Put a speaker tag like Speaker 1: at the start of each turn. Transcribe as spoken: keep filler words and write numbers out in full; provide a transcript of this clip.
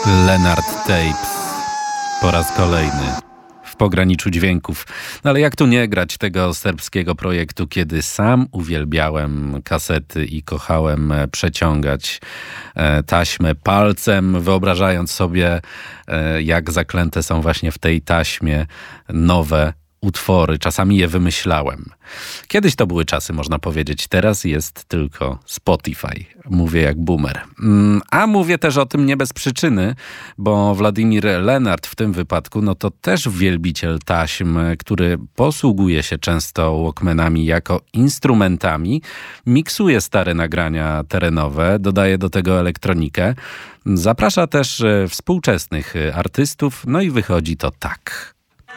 Speaker 1: Leonard Tapes po raz kolejny w pograniczu dźwięków. No ale jak tu nie grać tego serbskiego projektu, kiedy sam uwielbiałem kasety i kochałem przeciągać e, taśmę palcem, wyobrażając sobie, e, jak zaklęte są właśnie w tej taśmie nowe utwory. Czasami je wymyślałem. Kiedyś to były czasy, można powiedzieć. Teraz jest tylko Spotify. Mówię jak boomer. A mówię też o tym nie bez przyczyny, bo Władimir Lenart w tym wypadku, no to też wielbiciel taśm, który posługuje się często walkmanami jako instrumentami, miksuje stare nagrania terenowe, dodaje do tego elektronikę, zaprasza też współczesnych artystów, no i wychodzi to tak.